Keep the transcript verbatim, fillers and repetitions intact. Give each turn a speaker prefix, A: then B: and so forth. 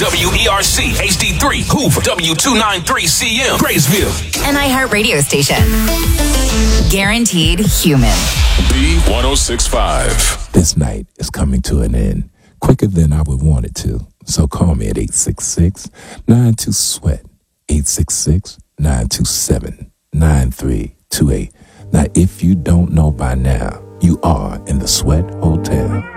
A: W E R C H D three Hoover, W two ninety-three C M Graysville.
B: An iHeart radio station. Guaranteed human.
A: B one oh six point five.
C: This night is coming to an end quicker than I would want it to. So call me at eight six six, nine two, sweat, eight six six, nine two seven, nine three two eight. Now, if you don't know by now, you are in the Sweat Hotel.